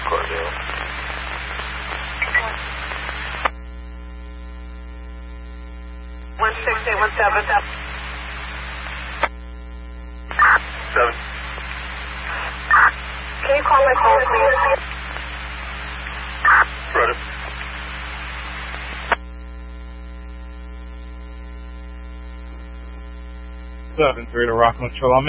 Cordell. 16817. 7. Can you call my phone, please? Roger. 7-3 to Rockland Trail.